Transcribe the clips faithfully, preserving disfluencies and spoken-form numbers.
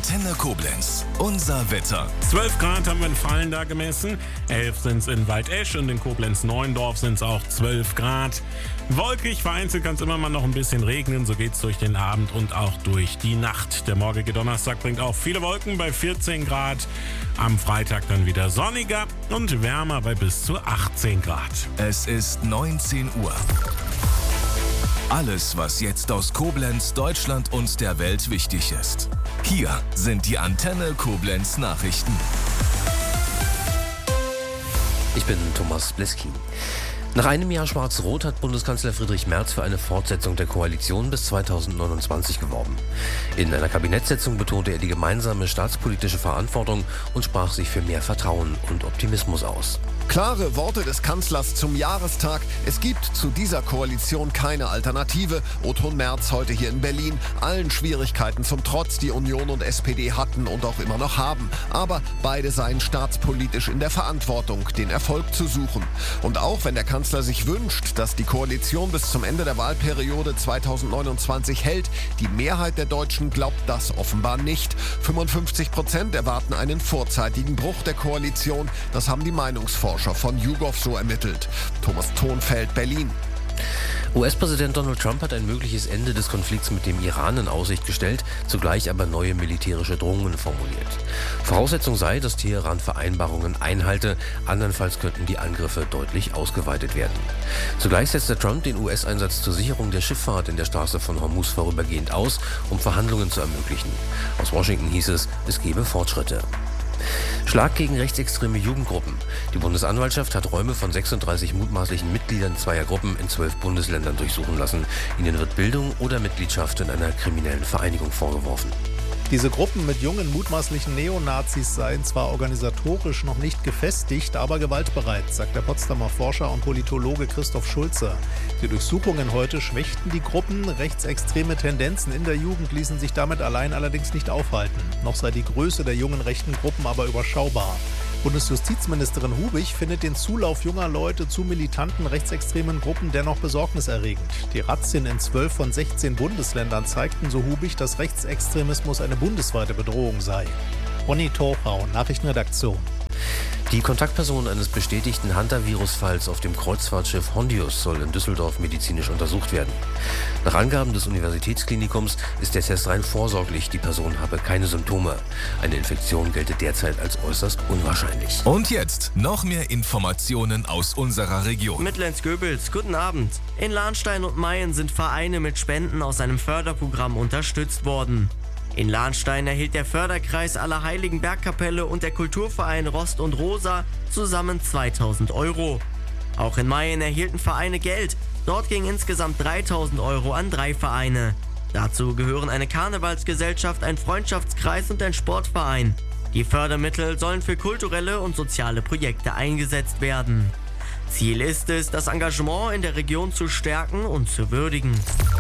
Antenne Koblenz. Unser Wetter. zwölf Grad haben wir in Vallendar gemessen, elf sind es in Waldesch und in Koblenz-Neuendorf sind es auch zwölf Grad. Wolkig, vereinzelt kann es immer mal noch ein bisschen regnen, so geht es durch den Abend und auch durch die Nacht. Der morgige Donnerstag bringt auch viele Wolken bei vierzehn Grad. Am Freitag dann wieder sonniger und wärmer bei bis zu achtzehn Grad. Es ist neunzehn Uhr. Alles, was jetzt aus Koblenz, Deutschland und der Welt wichtig ist. Hier sind die Antenne Koblenz Nachrichten. Ich bin Thomas Bleski. Nach einem Jahr Schwarz-Rot hat Bundeskanzler Friedrich Merz für eine Fortsetzung der Koalition bis zweitausendneunundzwanzig geworben. In einer Kabinettssitzung betonte er die gemeinsame staatspolitische Verantwortung und sprach sich für mehr Vertrauen und Optimismus aus. Klare Worte des Kanzlers zum Jahrestag. Es gibt zu dieser Koalition keine Alternative. O-Ton Merz heute hier in Berlin. Allen Schwierigkeiten zum Trotz, die Union und S P D hatten und auch immer noch haben. Aber beide seien staatspolitisch in der Verantwortung, den Erfolg zu suchen. Und auch wenn der Kanzler sich wünscht, dass die Koalition bis zum Ende der Wahlperiode zweitausendneunundzwanzig hält, die Mehrheit der Deutschen glaubt das offenbar nicht. fünfundfünfzig Prozent erwarten einen vorzeitigen Bruch der Koalition. Das haben die Meinungsforscher von YouGov so ermittelt. Thomas Thonfeld, Berlin. U S-Präsident Donald Trump hat ein mögliches Ende des Konflikts mit dem Iran in Aussicht gestellt, zugleich aber neue militärische Drohungen formuliert. Voraussetzung sei, dass Teheran Vereinbarungen einhalte, andernfalls könnten die Angriffe deutlich ausgeweitet werden. Zugleich setzte Trump den U S-Einsatz zur Sicherung der Schifffahrt in der Straße von Hormuz vorübergehend aus, um Verhandlungen zu ermöglichen. Aus Washington hieß es, es gebe Fortschritte. Schlag gegen rechtsextreme Jugendgruppen. Die Bundesanwaltschaft hat Räume von sechsunddreißig mutmaßlichen Mitgliedern zweier Gruppen in zwölf Bundesländern durchsuchen lassen. Ihnen wird Bildung oder Mitgliedschaft in einer kriminellen Vereinigung vorgeworfen. Diese Gruppen mit jungen mutmaßlichen Neonazis seien zwar organisatorisch noch nicht gefestigt, aber gewaltbereit, sagt der Potsdamer Forscher und Politologe Christoph Schulze. Die Durchsuchungen heute schwächten die Gruppen. Rechtsextreme Tendenzen in der Jugend ließen sich damit allein allerdings nicht aufhalten. Noch sei die Größe der jungen rechten Gruppen aber überschaubar. Bundesjustizministerin Hubig findet den Zulauf junger Leute zu militanten rechtsextremen Gruppen dennoch besorgniserregend. Die Razzien in zwölf von sechzehn Bundesländern zeigten, so Hubig, dass Rechtsextremismus eine bundesweite Bedrohung sei. Ronny Torchau, Nachrichtenredaktion. Die Kontaktperson eines bestätigten Hantavirus-Falls auf dem Kreuzfahrtschiff Hondius soll in Düsseldorf medizinisch untersucht werden. Nach Angaben des Universitätsklinikums ist der Test rein vorsorglich, die Person habe keine Symptome. Eine Infektion gelte derzeit als äußerst unwahrscheinlich. Und jetzt noch mehr Informationen aus unserer Region. Mitlenz-Göbels, guten Abend. In Lahnstein und Mayen sind Vereine mit Spenden aus einem Förderprogramm unterstützt worden. In Lahnstein erhielt der Förderkreis Allerheiligen Bergkapelle und der Kulturverein Rost und Rosa zusammen zweitausend Euro. Auch in Mayen erhielten Vereine Geld. Dort ging insgesamt dreitausend Euro an drei Vereine. Dazu gehören eine Karnevalsgesellschaft, ein Freundschaftskreis und ein Sportverein. Die Fördermittel sollen für kulturelle und soziale Projekte eingesetzt werden. Ziel ist es, das Engagement in der Region zu stärken und zu würdigen.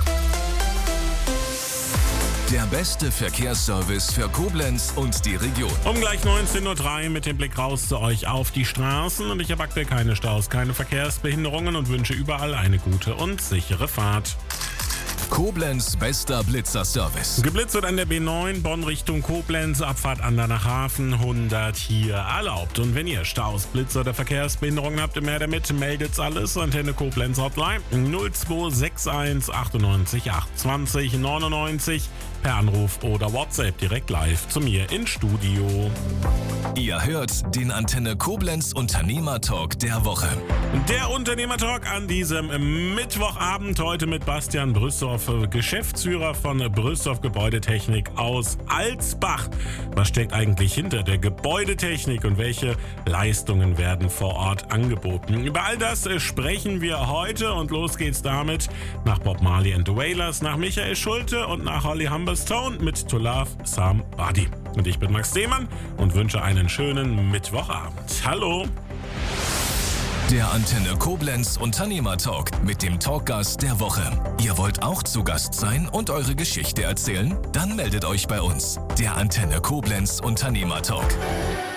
Der beste Verkehrsservice für Koblenz und die Region. Um gleich neunzehn Uhr drei mit dem Blick raus zu euch auf die Straßen. Und ich habe aktuell keine Staus, keine Verkehrsbehinderungen und wünsche überall eine gute und sichere Fahrt. Koblenz bester Blitzerservice. Geblitzt wird an der B neun, Bonn Richtung Koblenz, Abfahrt Andernach-Hafen, hundert hier erlaubt. Und wenn ihr Staus, Blitzer oder Verkehrsbehinderungen habt, mehr damit, meldet's alles. Antenne Koblenz Hotline null zwei sechs eins achtundneunzig achtundzwanzig neunundneunzig per Anruf oder WhatsApp direkt live zu mir ins Studio. Ihr hört den Antenne Koblenz Unternehmertalk der Woche. Der Unternehmertalk an diesem Mittwochabend heute mit Bastian Brüssow, Geschäftsführer von Brüssow Gebäudetechnik aus Alsbach. Was steckt eigentlich hinter der Gebäudetechnik und welche Leistungen werden vor Ort angeboten? Über all das sprechen wir heute und los geht's damit nach Bob Marley and the Wailers, nach Michael Schulte und nach Holly Humberstone mit To Love Somebody. Und ich bin Max Demann und wünsche einen schönen Mittwochabend. Hallo! Der Antenne Koblenz Unternehmertalk mit dem Talkgast der Woche. Ihr wollt auch zu Gast sein und eure Geschichte erzählen? Dann meldet euch bei uns. Der Antenne Koblenz Unternehmertalk.